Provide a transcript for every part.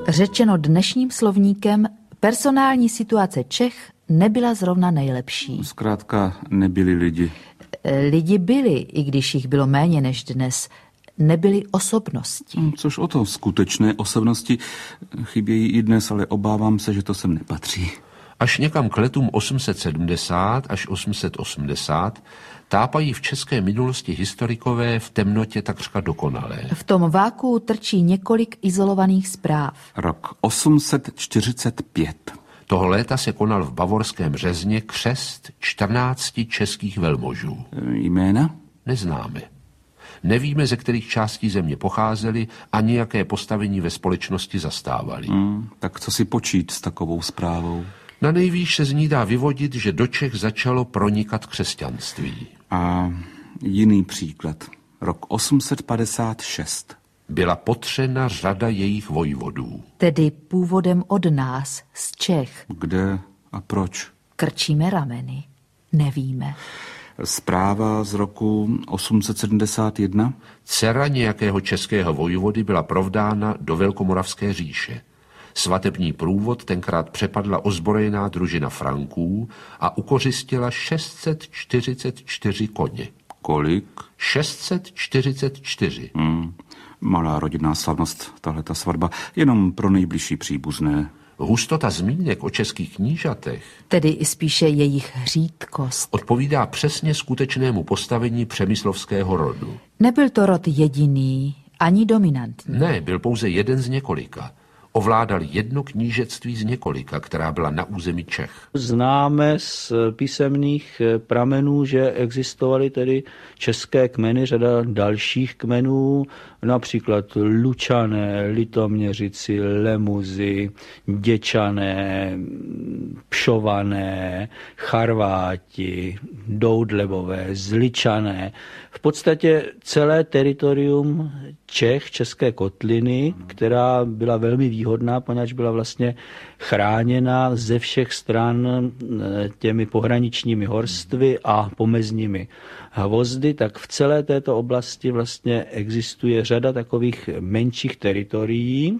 Řečeno dnešním slovníkem, personální situace Čech nebyla zrovna nejlepší. Zkrátka nebyli lidi. Lidi byli, i když jich bylo méně než dnes. Nebyly osobnosti. Což o to, skutečné osobnosti chybějí i dnes, ale obávám se, že to sem nepatří. Až někam k letům 870 až 880 tápají v české minulosti historikové v temnotě takřka dokonalé. V tom váku trčí několik izolovaných zpráv. Rok 845. Toho léta se konal v bavorském Řezně křest 14 českých velmožů. Jména? Neznáme. Nevíme, ze kterých částí země pocházeli a jaké postavení ve společnosti zastávali. Tak co si počít s takovou zprávou? Na nejvýš se z ní dá vyvodit, že do Čech začalo pronikat křesťanství. A jiný příklad. Rok 856. Byla potřena řada jejich vojvodů. Tedy původem od nás, z Čech. Kde a proč? Krčíme rameny. Nevíme. Zpráva z roku 871. Dcera nějakého českého vojvody byla provdána do Velkomoravské říše. Svatební průvod tenkrát přepadla ozbrojená družina Franků a ukořistila 644 koně. Kolik? 644. Malá rodinná slavnost, tahleta svatba, jenom pro nejbližší příbuzné. Hustota zmínek o českých knížatech, tedy i spíše jejich řídkost, odpovídá přesně skutečnému postavení přemyslovského rodu. Nebyl to rod jediný, ani dominantní. Ne, byl pouze jeden z několika. Ovládal jedno knížectví z několika, která byla na území Čech. Známe z písemných pramenů, že existovaly tedy české kmeny, řada dalších kmenů, například Lučané, Litoměřici, Lemuzi, Děčané, Pšované, Charváti, Doudlebové, Zličané. V podstatě celé teritorium Čech, České kotliny, která byla velmi výhodná, poněvadž byla vlastně chráněna ze všech stran těmi pohraničními horstvy a pomezními hvozdy, tak v celé této oblasti vlastně existuje řada takových menších teritorií,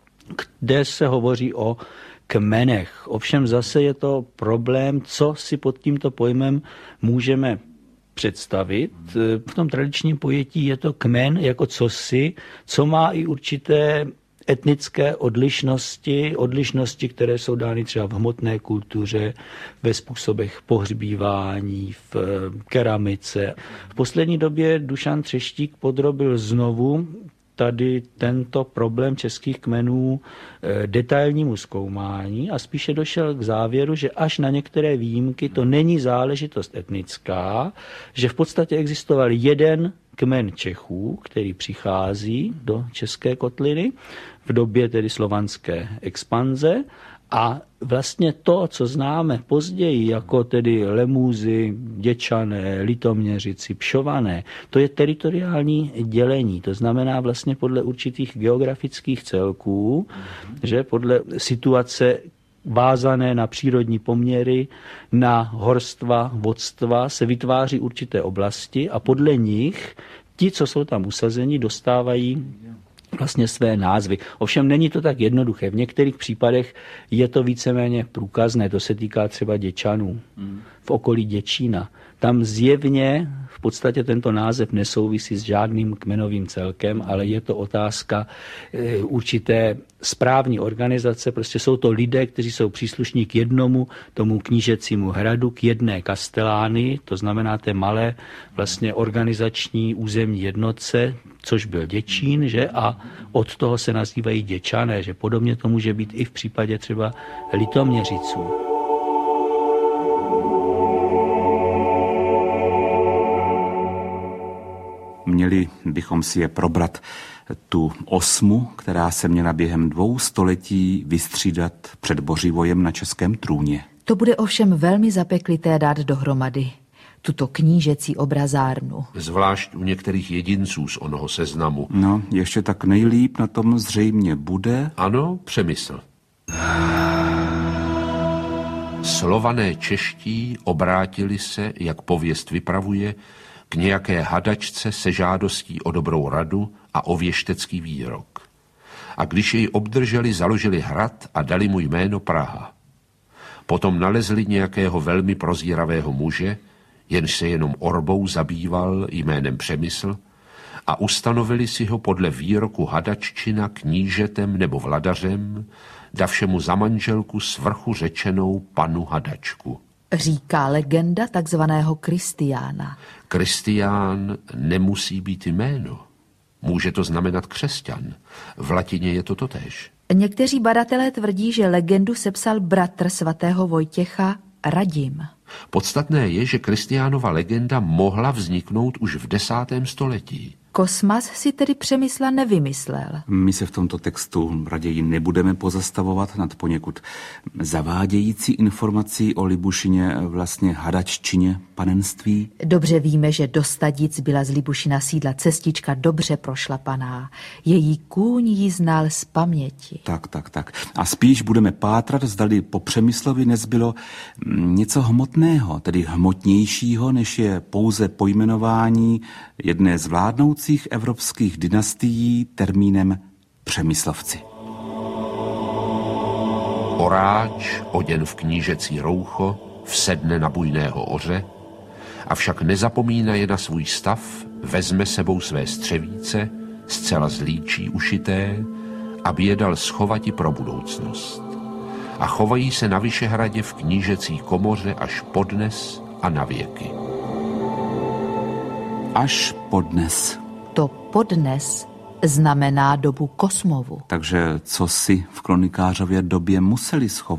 kde se hovoří o kmenech. Ovšem zase je to problém, co si pod tímto pojmem můžeme představit. V tom tradičním pojetí je to kmen jako cosi, co má i určité etnické odlišnosti, které jsou dány třeba v hmotné kultuře, ve způsobech pohřbívání, v keramice. V poslední době Dušan Třeštík podrobil znovu tady tento problém českých kmenů detailnímu zkoumání a spíše došel k závěru, že až na některé výjimky to není záležitost etnická, že v podstatě existoval jeden kmen Čechů, který přichází do České kotliny v době tedy slovanské expanze a vlastně to, co známe později, jako tedy Lemúzy, Děčané, Litoměřici, Pšované, to je teritoriální dělení. To znamená vlastně podle určitých geografických celků, že podle situace vázané na přírodní poměry, na horstva, vodstva se vytváří určité oblasti a podle nich ti, co jsou tam usazeni, dostávají vlastně své názvy. Ovšem není to tak jednoduché. V některých případech je to víceméně průkazné. To se týká třeba Děčanů v okolí Děčína. Tam zjevně v podstatě tento název nesouvisí s žádným kmenovým celkem, ale je to otázka určité správní organizace. Prostě jsou to lidé, kteří jsou příslušní k jednomu tomu knížecímu hradu, k jedné kastelány, to znamená té malé vlastně organizační územní jednotce, což byl Děčín, že? A od toho se nazývají Děčané, že podobně to může být i v případě třeba Litoměřiců. Měli bychom si je probrat tu osmu, která se měla během 2 století vystřídat před Bořivojem na českém trůně. To bude ovšem velmi zapeklité dát dohromady tuto knížecí obrazárnu. Zvlášť u některých jedinců z onoho seznamu. No, ještě tak nejlíp na tom zřejmě bude... Ano, Přemysl. Slované čeští obrátili se, jak pověst vypravuje, k nějaké hadačce se žádostí o dobrou radu a o věštecký výrok. a když jej obdrželi, založili hrad a dali mu jméno Praha. Potom nalezli nějakého velmi prozíravého muže, jenž se jenom orbou zabýval jménem Přemysl, a ustanovili si ho podle výroku Hadaččina knížetem nebo vladařem, davše mu za manželku svrchu řečenou panu Hadačku. Říká legenda takzvaného Kristiána. Kristián nemusí být jméno. Může to znamenat křesťan. V latině je to totéž. Někteří badatelé tvrdí, že legendu sepsal bratr svatého Vojtěcha Radim. Podstatné je, že Kristiánova legenda mohla vzniknout už v 10. století. Kosmas si tedy Přemysla nevymyslel. My se v tomto textu raději nebudeme pozastavovat nad poněkud zavádějící informací o Libušině, vlastně Hadaččině panenství. Dobře víme, že do Stadic byla z Libušina sídla cestička dobře prošlapaná. Její kůň ji znal z paměti. Tak. A spíš budeme pátrat, zdali po Přemyslovi nezbylo něco hmotného, tedy hmotnějšího, než je pouze pojmenování jedné z vládnoucích evropských dynastií termínem Přemyslovci. Oráč, oděn v knížecí roucho, vsedne na bujného oře, avšak nezapomínaje na svůj stav, vezme sebou své střevíce, zcela z líčí ušité, aby je dal schovati pro budoucnost. A chovají se na Vyšehradě v knížecí komoře až podnes a na věky. Až podnes. To podnes znamená dobu Kosmovu. Takže co si v kronikářově době museli schovat?